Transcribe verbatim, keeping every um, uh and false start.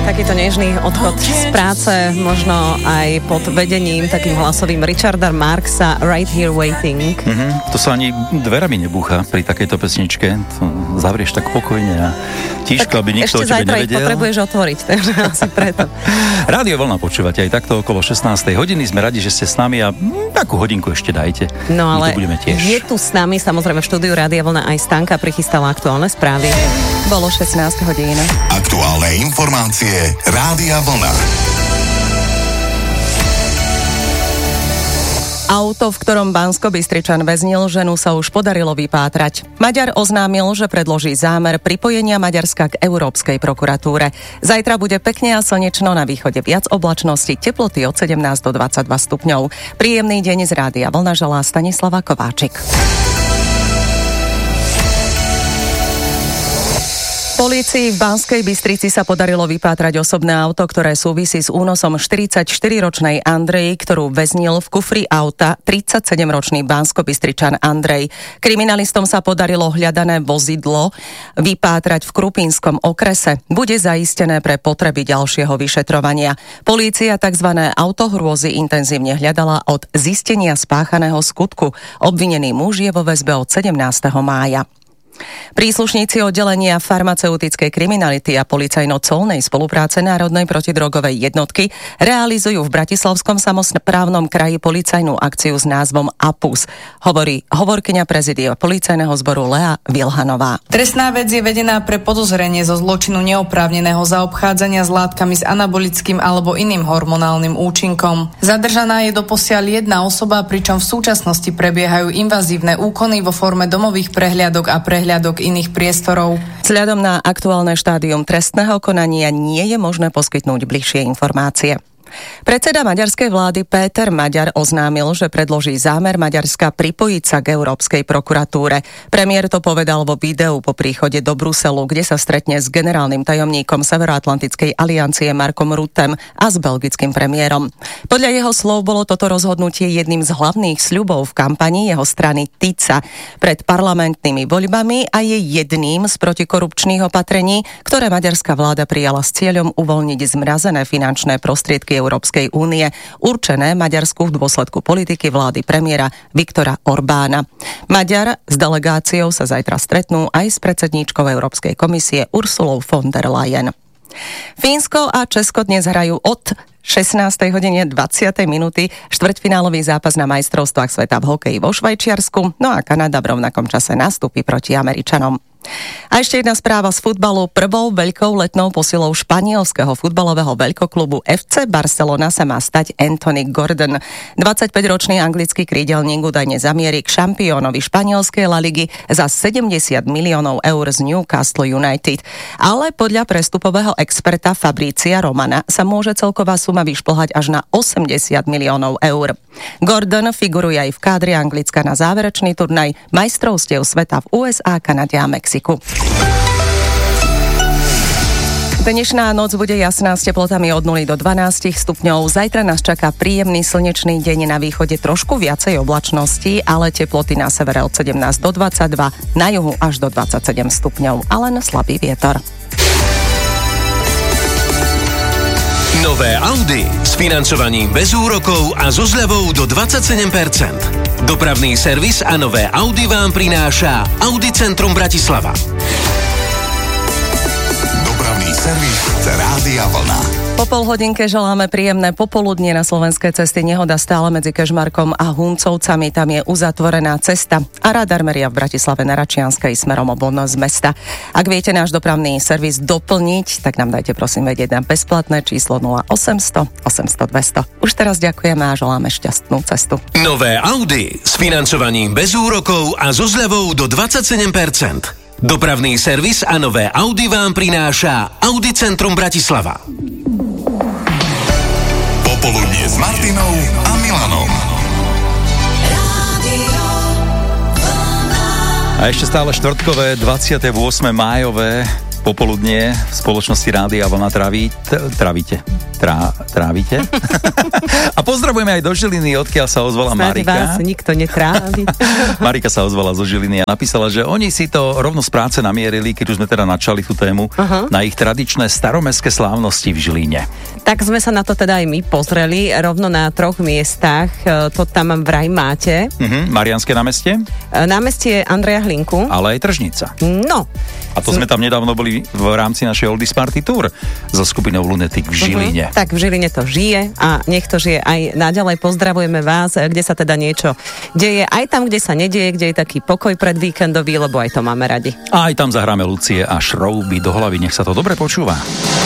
Takýto nežný odchod z práce, možno aj pod vedením takým hlasovým Richarda Marxa, Right Here Waiting. Mm-hmm. To sa ani dverami nebúcha pri takejto pesničke. To zavrieš tak pokojne a tížko, aby nikto o tebe nevedel. Ešte zajtra ich potrebuješ otvoriť, takže asi preto. Rádio Vlna počúvate aj takto okolo šestnástej hodiny. Sme radi, že ste s nami a mm, takú hodinku ešte dajte. No ale budeme tiež. Je tu s nami samozrejme v štúdiu Rádia Vlna aj Stanka, prichystala aktuálne správy. Bolo šestnásť hodín. Aktuálne informácie Rádia Vlna. Auto, v ktorom Banskobystričan väznil ženu, sa už podarilo vypátrať. Maďar oznámil, že predloží zámer pripojenia Maďarska k Európskej prokuratúre. Zajtra bude pekne a slnečno, na východe viac oblačnosti, teploty od sedemnásť do dvadsaťdva stupňov. Príjemný deň z Rádia Vlna želá Stanislava Kováčik. Polícii v Banskej Bystrici sa podarilo vypátrať osobné auto, ktoré súvisí s únosom štyridsaťštyriročnej Andrej, ktorú väznil v kufri auta tridsaťsedemročný Banskobystričan Andrej. Kriminalistom sa podarilo hľadané vozidlo vypátrať v Krupínskom okrese. Bude zaistené pre potreby ďalšieho vyšetrovania. Polícia tzv. Autohrôzy intenzívne hľadala od zistenia spáchaného skutku. Obvinený muž je vo väzbe od sedemnásteho mája. Príslušníci oddelenia farmaceutickej kriminality a policajno-colnej spolupráce Národnej protidrogovej jednotky realizujú v Bratislavskom samosprávnom kraji policajnú akciu s názvom á pé u es, hovorí hovorkyňa prezidia policajného zboru Lea Vilhanová. Trestná vec je vedená pre podozrenie zo zločinu neoprávneného zaobchádzania s látkami s anabolickým alebo iným hormonálnym účinkom. Zadržaná je doposiaľ jedna osoba, pričom v súčasnosti prebiehajú invazívne úkony vo forme domových prehliadok a prehliadok hľadok iných priestorov. Vzhľadom na aktuálne štádium trestného konania nie je možné poskytnúť bližšie informácie. Predseda maďarskej vlády Péter Maďar oznámil, že predloží zámer Maďarska pripojiť sa k Európskej prokuratúre. Premiér to povedal vo videu po príchode do Bruselu, kde sa stretne s generálnym tajomníkom Severoatlantickej aliancie Markom Ruttem a s belgickým premiérom. Podľa jeho slov bolo toto rozhodnutie jedným z hlavných sľubov v kampani jeho strany Tica pred parlamentnými voľbami a je jedným z protikorupčných opatrení, ktoré maďarská vláda prijala s cieľom uvoľniť zmrazené finančné prostriedky Európskej únie, určené Maďarsku v dôsledku politiky vlády premiéra Viktora Orbána. Maďar s delegáciou sa zajtra stretnú aj s predsedníčkou Európskej komisie Ursulou von der Leyen. Fínsko a Česko dnes hrajú od šestnástej hodine dvadsiatej minúty štvrťfinálový zápas na majstrovstvách sveta v hokeji vo Švajčiarsku, no a Kanada v rovnakom čase nastúpi proti Američanom. A ešte jedna správa z futbalu. Prvou veľkou letnou posilou španielského futbalového veľkoklubu ef cé Barcelona sa má stať Anthony Gordon. dvadsaťpäťročný anglický krídelník údajne zamierí k šampiónovi španielskej La Ligy za sedemdesiat miliónov eur z Newcastle United. Ale podľa prestupového experta Fabrícia Romana sa môže celková suma vyšplhať až na osemdesiat miliónov eur. Gordon figuruje aj v kádri Anglicka na záverečný turnaj majstrovstiev sveta v ú es á, Kanade a Mexiku. Dnešná noc bude jasná s teplotami od nuly do dvanásť stupňov. Zajtra nás čaká príjemný slnečný deň, na východe trošku viacej oblačností, ale teploty na severe od sedemnásť do dvadsaťdva, na juhu až do dvadsaťsedem stupňov, ale na slabý vietor. Nové Audi s financovaním bez úrokov a so zľavou do dvadsaťsedem percent. Dopravný servis a nové Audi vám prináša Audi Centrum Bratislava. Dopravný servis Rádia Vlna. Po pol hodinke želáme príjemné popoludnie na slovenské cesty. Nehoda stále medzi Kežmarkom a Huncovcami. Tam je uzatvorená cesta a radar meria v Bratislave na Račianskej smerom obon z mesta. Ak viete náš dopravný servis doplniť, tak nám dajte prosím vedieť na bezplatné číslo nula osemsto osemsto dvesto. Už teraz ďakujeme a želáme šťastnú cestu. Nové Audi s financovaním bez úrokov a so zľavou do dvadsaťsedem percent. Dopravný servis a nové Audi vám prináša Audi Centrum Bratislava. Popoludnie s Martinou a Milanom. A ešte stále štvrtkové, dvadsiate ôsme májové popoludnie v spoločnosti Rádia Vlna tráví, t- trávite. Trá, trávite. A pozdravujeme aj do Žiliny, odkiaľ sa ozvala Snáď Marika. vás nikto netrávi. Marika sa ozvala zo Žiliny a napísala, že oni si to rovno z práce namierili, keď už sme teda načali tú tému, uh-huh. na ich tradičné staromestské slávnosti v Žiline. Tak sme sa na to teda aj my pozreli, rovno na troch miestach. To tam vraj máte. Uh-huh. Mariánske námestie? Námestie Andreja Hlinku. Ale aj Tržnica. No. A to sme tam nedávno boli v rámci našej Oldies Party Tour so skupinou Lunatic v Žiline. Uh-huh. Tak v Žiline to žije a nech to žije aj naďalej. Pozdravujeme vás, kde sa teda niečo deje. Aj tam, kde sa nedieje, kde je taký pokoj pred víkendový, lebo aj to máme radi. A aj tam zahráme Lucie a Šrouby do hlavy. Nech sa to dobre počúva.